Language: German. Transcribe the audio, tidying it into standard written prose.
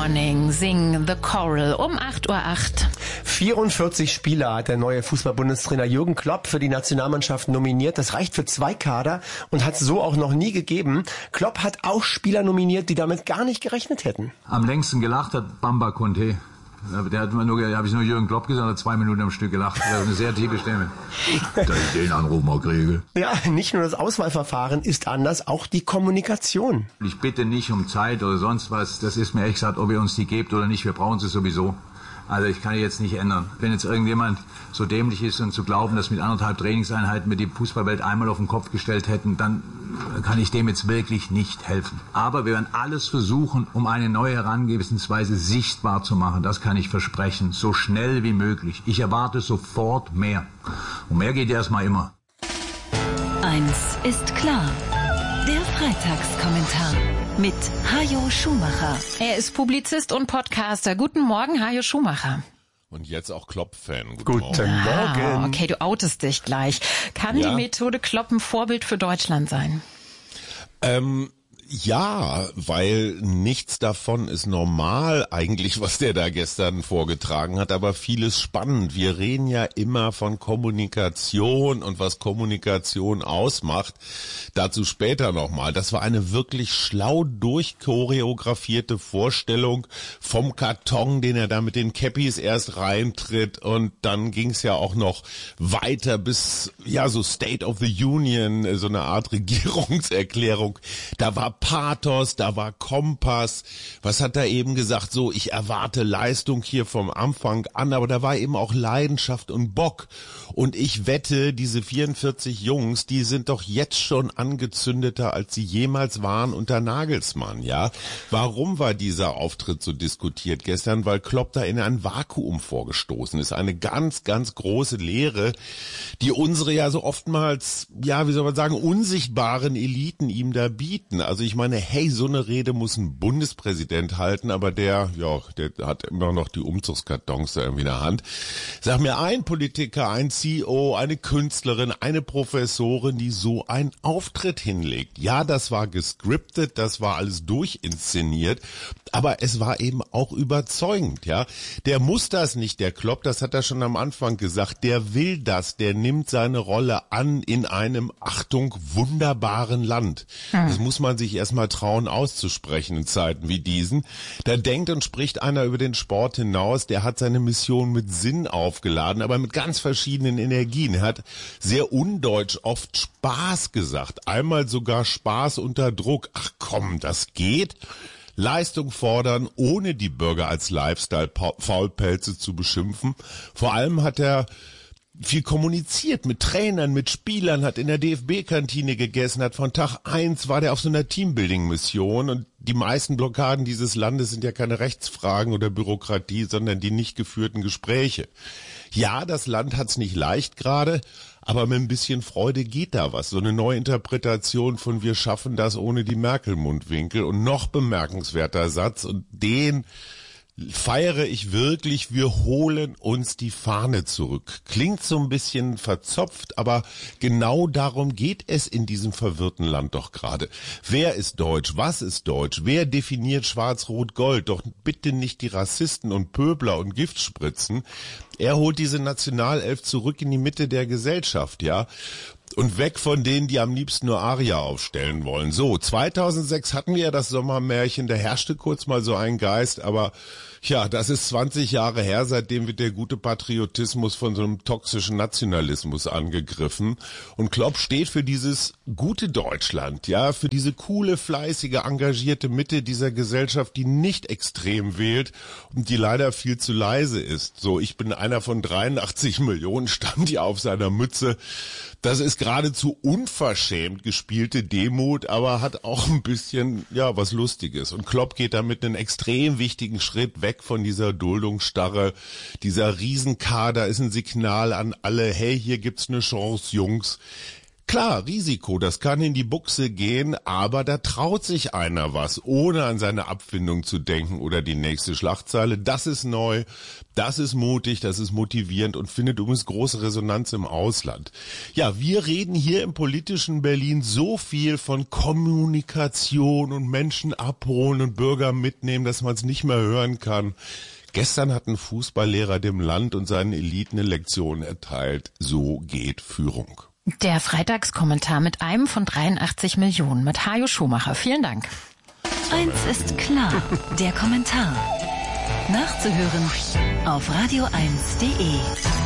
Morning, Sing the Choral um 8:08 Uhr. 44 Spieler hat der neue Fußball-Bundestrainer Jürgen Klopp für die Nationalmannschaft nominiert. Das reicht für 2 Kader und hat es so auch noch nie gegeben. Klopp hat auch Spieler nominiert, die damit gar nicht gerechnet hätten. Am längsten gelacht hat Bamba Conte. Der hat habe ich nur Jürgen Klopp gesagt, hat 2 Minuten am Stück gelacht. Das ist eine sehr tiefe Stimme. Da ich den Anruf mal kriege. Ja, nicht nur das Auswahlverfahren ist anders, auch die Kommunikation. Ich bitte nicht um Zeit oder sonst was. Das ist mir echt gesagt, ob ihr uns die gebt oder nicht. Wir brauchen sie sowieso. Also ich kann jetzt nicht ändern. Wenn jetzt irgendjemand so dämlich ist und zu glauben, dass mit 1,5 Trainingseinheiten wir die Fußballwelt einmal auf den Kopf gestellt hätten, dann kann ich dem jetzt wirklich nicht helfen. Aber wir werden alles versuchen, um eine neue Herangehensweise sichtbar zu machen. Das kann ich versprechen. So schnell wie möglich. Ich erwarte sofort mehr. Und mehr geht erstmal immer. Eins ist klar. Der Freitagskommentar mit Hajo Schumacher. Er ist Publizist und Podcaster. Guten Morgen, Hajo Schumacher. Und jetzt auch Klopp-Fan. Guten Morgen. Okay, du outest dich gleich. Kann die Methode Klopp ein Vorbild für Deutschland sein? Ja, weil nichts davon ist normal eigentlich, was der da gestern vorgetragen hat, aber vieles spannend. Wir reden ja immer von Kommunikation und was Kommunikation ausmacht. Dazu später nochmal. Das war eine wirklich schlau durchchoreografierte Vorstellung vom Karton, den er da mit den Cappies erst reintritt, und dann ging's ja auch noch weiter bis, ja, so State of the Union, so eine Art Regierungserklärung. Da war Pathos, da war Kompass. Was hat er eben gesagt? So, ich erwarte Leistung hier vom Anfang an, aber da war eben auch Leidenschaft und Bock. Und ich wette, diese 44 Jungs, die sind doch jetzt schon angezündeter, als sie jemals waren unter Nagelsmann, ja? Warum war dieser Auftritt so diskutiert gestern? Weil Klopp da in ein Vakuum vorgestoßen ist. Eine ganz, ganz große Lehre, die unsere ja so oftmals, ja, wie soll man sagen, unsichtbaren Eliten ihm da bieten. Also ich meine, hey, so eine Rede muss ein Bundespräsident halten, aber der hat immer noch die Umzugskartons da irgendwie in der Hand. Sag mir ein Politiker, ein CEO, eine Künstlerin, eine Professorin, die so einen Auftritt hinlegt. Ja, das war gescriptet, das war alles durchinszeniert, aber es war eben auch überzeugend, ja. Der muss das nicht, der Klopp, das hat er schon am Anfang gesagt, der will das, der nimmt seine Rolle an in einem, Achtung, wunderbaren Land. Das muss man sich erstmal trauen auszusprechen in Zeiten wie diesen. Da denkt und spricht einer über den Sport hinaus, der hat seine Mission mit Sinn aufgeladen, aber mit ganz verschiedenen Energien. Er hat sehr undeutsch oft Spaß gesagt, einmal sogar Spaß unter Druck. Ach komm, das geht. Leistung fordern, ohne die Bürger als Lifestyle-Faulpelze zu beschimpfen. Vor allem hat er viel kommuniziert mit Trainern, mit Spielern, hat in der DFB-Kantine gegessen, hat von Tag 1 war der auf so einer Teambuilding-Mission, und die meisten Blockaden dieses Landes sind ja keine Rechtsfragen oder Bürokratie, sondern die nicht geführten Gespräche. Ja, das Land hat's nicht leicht gerade, aber mit ein bisschen Freude geht da was. So eine neue Interpretation von wir schaffen das ohne die Merkel-Mundwinkel. Und noch bemerkenswerter Satz, und den feiere ich wirklich, wir holen uns die Fahne zurück. Klingt so ein bisschen verzopft, aber genau darum geht es in diesem verwirrten Land doch gerade. Wer ist deutsch? Was ist deutsch? Wer definiert Schwarz-Rot-Gold? Doch bitte nicht die Rassisten und Pöbler und Giftspritzen. Er holt diese Nationalelf zurück in die Mitte der Gesellschaft, ja. Und weg von denen, die am liebsten nur Aria aufstellen wollen. So, 2006 hatten wir ja das Sommermärchen, da herrschte kurz mal so ein Geist, aber ja, das ist 20 Jahre her, seitdem wird der gute Patriotismus von so einem toxischen Nationalismus angegriffen. Und Klopp steht für dieses gute Deutschland, ja, für diese coole, fleißige, engagierte Mitte dieser Gesellschaft, die nicht extrem wählt und die leider viel zu leise ist. So, ich bin einer von 83 Millionen, stand ja auf seiner Mütze. Das ist geradezu unverschämt gespielte Demut, aber hat auch ein bisschen, ja, was Lustiges. Und Klopp geht damit einen extrem wichtigen Schritt weg von dieser Duldungsstarre. Dieser Riesenkader ist ein Signal an alle, hey, hier gibt's eine Chance, Jungs. Klar, Risiko, das kann in die Buchse gehen, aber da traut sich einer was, ohne an seine Abfindung zu denken oder die nächste Schlagzeile. Das ist neu, das ist mutig, das ist motivierend und findet übrigens große Resonanz im Ausland. Ja, wir reden hier im politischen Berlin so viel von Kommunikation und Menschen abholen und Bürger mitnehmen, dass man es nicht mehr hören kann. Gestern hat ein Fußballlehrer dem Land und seinen Eliten eine Lektion erteilt. So geht Führung. Der Freitagskommentar mit einem von 83 Millionen mit Hajo Schumacher. Vielen Dank. Eins ist klar, der Kommentar. Nachzuhören auf radio1.de.